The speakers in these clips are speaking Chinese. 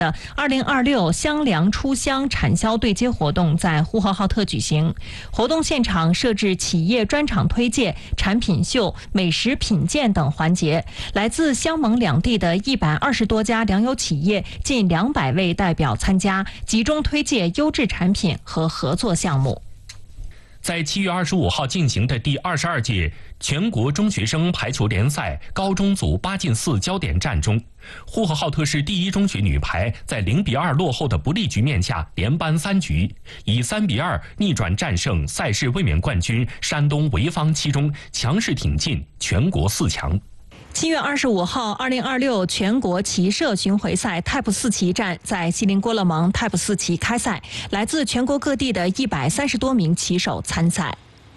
2026香粮出乡产销对接活动在呼和浩特举行，活动现场设置企业专场推介、产品秀、美食品鉴等环节，来自香蒙两地的120多家粮油企业近200位代表参加，集中推介优质产品和合作项目。 在7月25号进行的第22届全国中学生排球联赛高中组8进4焦点战中，呼和浩特市第一中学女排在0-2落后的不利局面下连扳3局，以3-2逆转战胜赛事卫冕冠军山东潍坊七中，强势挺进全国4强。 7月25号，2026全国棋社巡回赛 Type4 棋战在锡林郭勒盟 Type4 棋开赛，来自全国各地的130多名棋手参赛。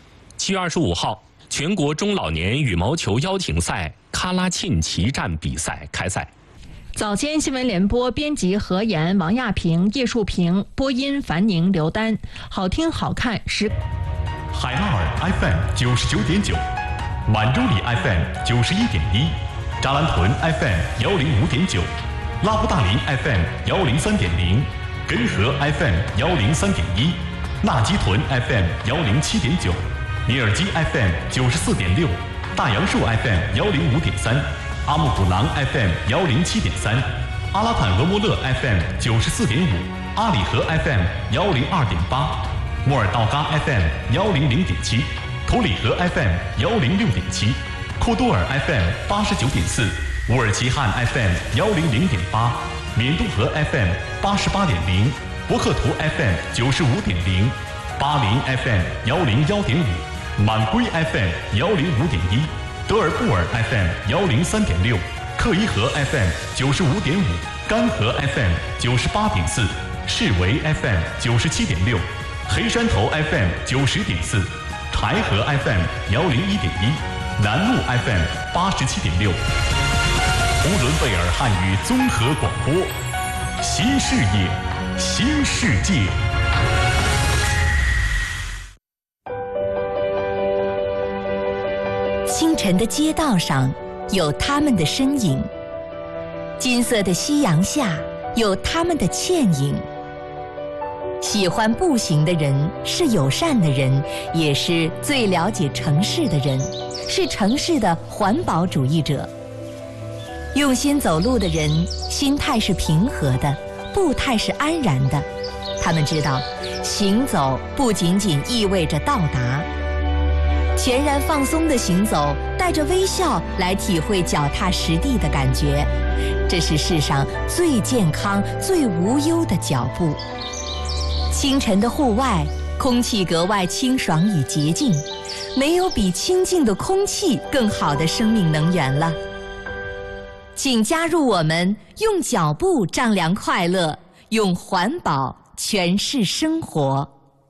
7月25号，全国中老年羽毛球邀请赛喀拉沁棋战比赛开赛。 早间新闻联播编辑何岩、王亚平、叶树平，播音樊宁、刘丹，好听好看是海拉尔 FM 99.9。满洲里 FM 91.1，扎兰屯 FM 105.9，拉布大林 FM 103.0，根河 FM 103.1，纳基屯 FM 107.9，尼尔基 FM 94.6，大杨树 FM 105.3，阿木古朗 FM 107.3，阿拉坦俄莫勒 FM 94.5，阿里河 FM 102.8，莫尔道嘎 FM 100.7。图里河 FM 106.7，库多尔 FM 89.4，乌尔齐汉 FM 100.8，缅都河 FM 88.0，博克图 FM 95.0，巴林 FM 101.5，满归 FM 105.1，德尔布尔 FM 103.6，克伊河 FM 95.5，干河 FM 98.4，士维 FM 97.6，黑山头 FM 90.4。台河 FM 101.1，南路 FM 87.6，呼伦贝尔汉语综合广播，新视野，新世界。 清晨的街道上有他们的身影，金色的夕阳下有他们的倩影。喜欢步行的人是友善的人，也是最了解城市的人，是城市的环保主义者。用心走路的人，心态是平和的，步态是安然的。他们知道，行走不仅仅意味着到达。全然放松的行走，带着微笑来体会脚踏实地的感觉，这是世上最健康、最无忧的脚步。清晨的户外，空气格外清爽与洁净，没有比清净的空气更好的生命能源了。请加入我们，用脚步丈量快乐，用环保诠释生活。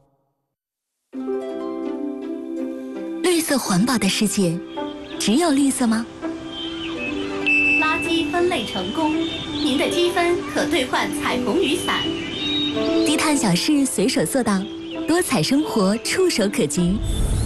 绿色环保的世界，只有绿色吗？ 垃圾分类成功，您的积分可兑换彩虹雨伞。 低碳小事随手做到，多彩生活触手可及。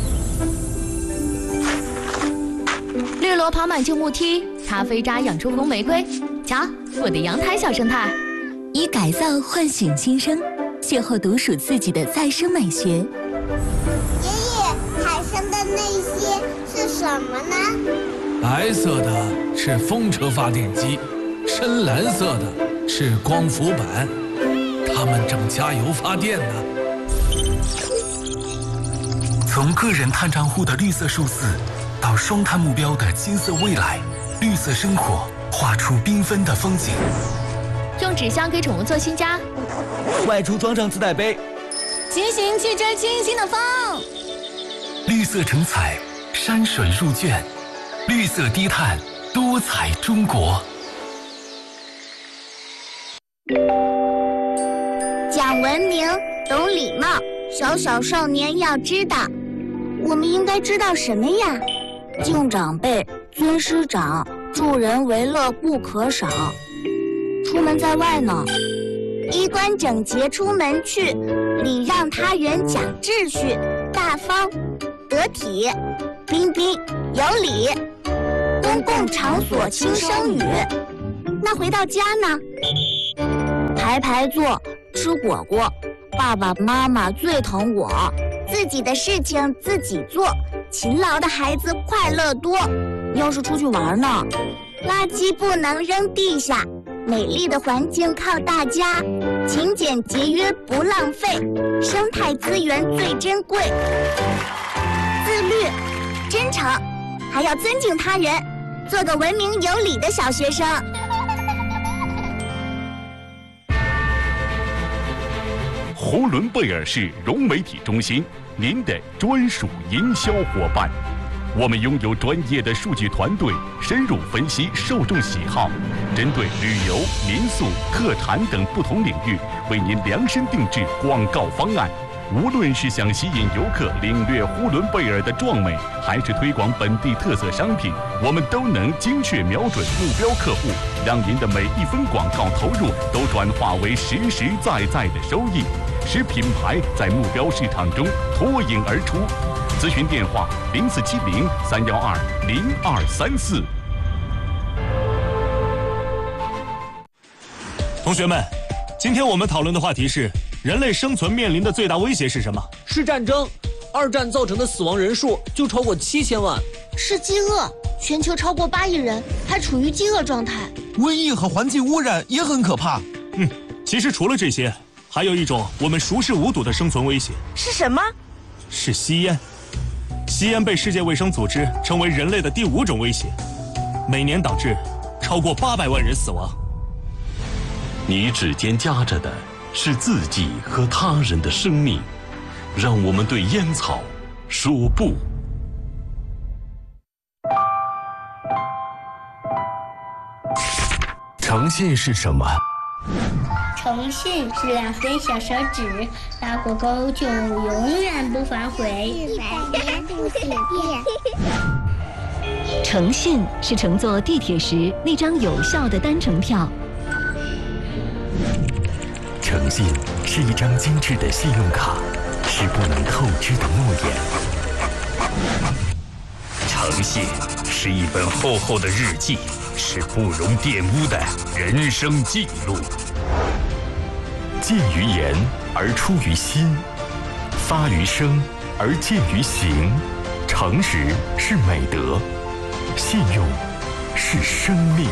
绿萝跑满旧木梯，咖啡渣养出红玫瑰。瞧，我的阳台小生态。 以改造唤醒新生，邂逅独属自己的再生美学。爷爷，海上的那些是什么呢？ 白色的是风车发电机，深蓝色的是光伏板。他们正加油发电呢。 从个人碳账户的绿色数字，到双碳目标的金色未来，绿色生活画出缤纷的风景。 用纸箱给宠物做新家， 外出装上自带杯， 骑行去追清新的风。 绿色成彩，山水入卷，绿色低碳，多彩中国。 讲文明，懂礼貌，小小少年要知道。我们应该知道什么呀？敬长辈，尊师长，助人为乐不可少。出门在外呢，衣冠整洁出门去，礼让他人讲秩序，大方得体，彬彬有礼。公共场所轻声语。那回到家呢？ 排排坐，吃果果。爸爸妈妈最疼我，自己的事情自己做，勤劳的孩子快乐多。要是出去玩呢，垃圾不能扔地下，美丽的环境靠大家，勤俭节约不浪费，生态资源最珍贵。自律、真诚，还要尊敬他人，做个文明有礼的小学生。 呼伦贝尔市融媒体中心，您的专属营销伙伴。我们拥有专业的数据团队，深入分析受众喜好，针对旅游、民宿、特产等不同领域，为您量身定制广告方案。无论是想吸引游客领略呼伦贝尔的壮美，还是推广本地特色商品，我们都能精确瞄准目标客户，让您的每一分广告投入都转化为实实在在的收益，使品牌在目标市场中脱颖而出。咨询电话：0470-312-0234。 同学们，今天我们讨论的话题是：人类生存面临的最大威胁是什么？ 是战争。2战造成的死亡人数就超过7000万。 是饥饿，全球超过8亿人还处于饥饿状态。 瘟疫和环境污染也很可怕。 其实除了这些，还有一种我们熟视无睹的生存威胁。 是什么？ 是吸烟。吸烟被世界卫生组织称为人类的第5种威胁，每年导致超过800万人死亡。 你指尖夹着的是自己和他人的生命，让我们对烟草说不。 诚信是什么？ 诚信是2根小手指，打过勾就永远不反悔。100年不许变。 诚信是乘坐地铁时那张有效的单程票。 诚信是一张精致的信用卡，是不能透支的诺言。 诚信是一本厚厚的日记，是不容玷污的人生记录。 见于言而出于心，发于声而见于行。诚实是美德，信用是生命。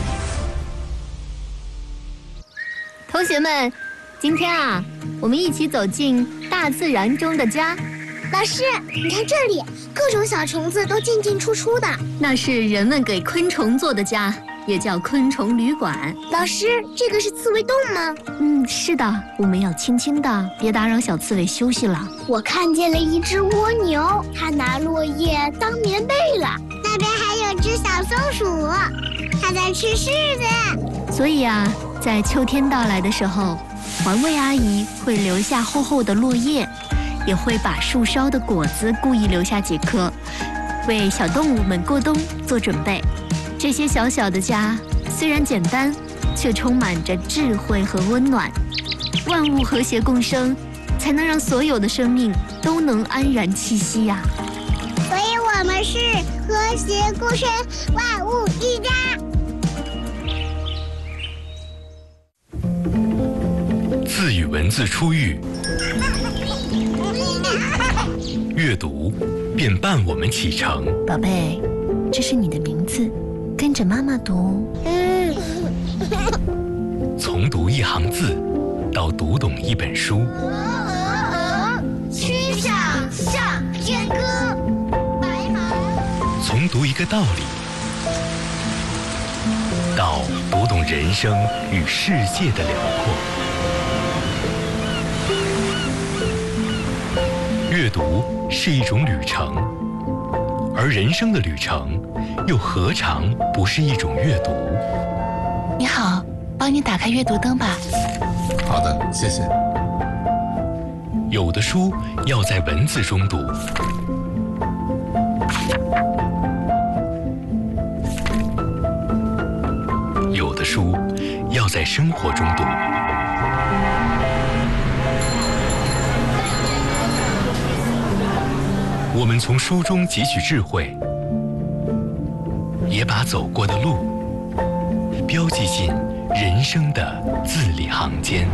同学们，今天啊，我们一起走进大自然中的家。 老师，你看这里，各种小虫子都进进出出的。 那是人们给昆虫做的家，也叫昆虫旅馆。 老师，这个是刺猬洞吗？ 是的，我们要轻轻的，别打扰小刺猬休息了。 我看见了一只蜗牛，它拿落叶当棉被了。那边还有只小松鼠，它在吃柿子。 所以啊，在秋天到来的时候，环卫阿姨会留下厚厚的落叶，也会把树梢的果子故意留下几颗，为小动物们过冬做准备。这些小小的家虽然简单，却充满着智慧和温暖。万物和谐共生，才能让所有的生命都能安然栖息呀。 所以我们是和谐共生，万物一家。 字与文字出狱，阅读便伴我们启程。 宝贝，这是你的名字，跟着妈妈读。 从读一行字，到读懂一本书。 曲项向天歌，白马。 从读一个道理，到读懂人生与世界的辽阔。阅读是一种旅程，而人生的旅程又何尝不是一种阅读？ 你好，帮你打开阅读灯吧。 好的，谢谢。 有的书要在文字中读，有的书要在生活中读。我们从书中汲取智慧，也把走过的路标记进人生的字里行间。